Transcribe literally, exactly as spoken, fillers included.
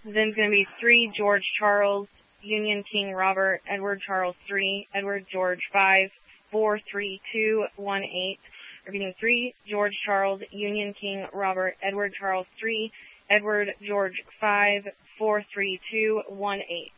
Then it's going to be three, George Charles, Union King Robert, Edward Charles three, Edward George five, four, three, two, one, eight. Repeating three, George Charles, Union King Robert, Edward Charles three, Edward George five, four, three, two, one, eight.